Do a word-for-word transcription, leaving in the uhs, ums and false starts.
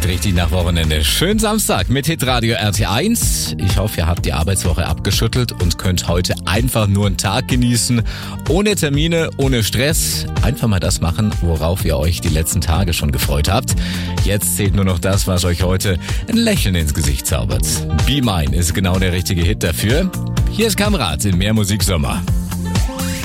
richtig nach Wochenende. Schönen Samstag mit Hitradio R T eins. Ich hoffe, ihr habt die Arbeitswoche abgeschüttelt und könnt heute einfach nur einen Tag genießen. Ohne Termine, ohne Stress. Einfach mal das machen, worauf ihr euch die letzten Tage schon gefreut habt. Jetzt zählt nur noch das, was euch heute ein Lächeln ins Gesicht zaubert. Be Mine ist genau der richtige Hit dafür. Hier ist Kamrat im Mehr Musik Sommer.